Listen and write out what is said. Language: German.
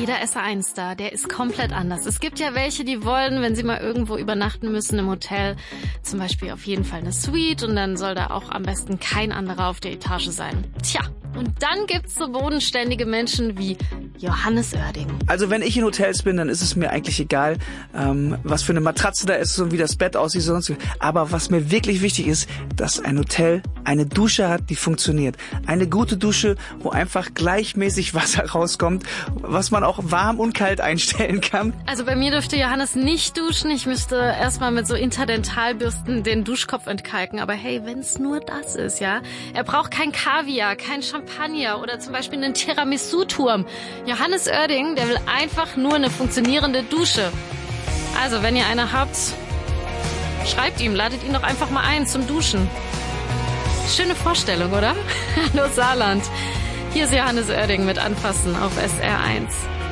jeder SR1-Star, der ist komplett anders. Es gibt ja welche, die wollen, wenn sie mal irgendwo übernachten müssen im Hotel, zum Beispiel auf jeden Fall eine Suite und dann soll da auch am besten kein anderer auf der Etage sein. Tja, und dann gibt's so bodenständige Menschen wie Johannes Oerding. Also wenn ich in Hotels bin, dann ist es mir eigentlich egal, was für eine Matratze da ist und wie das Bett aussieht. Sonst. Aber was mir wirklich wichtig ist, dass ein Hotel eine Dusche hat, die funktioniert. Eine gute Dusche, wo einfach gleichmäßig Wasser rauskommt, was man auch warm und kalt einstellen kann. Also bei mir dürfte Johannes nicht duschen. Ich müsste erstmal mit so Interdentalbürsten den Duschkopf entkalken. Aber hey, wenn's nur das ist, ja. Er braucht kein Kaviar, kein Champagner oder zum Beispiel einen Tiramisu-Turm. Johannes Oerding, der will einfach nur eine funktionierende Dusche. Also, wenn ihr eine habt, schreibt ihm, ladet ihn doch einfach mal ein zum Duschen. Schöne Vorstellung, oder? Hallo Saarland. Hier ist Johannes Oerding mit Anfassen auf SR1.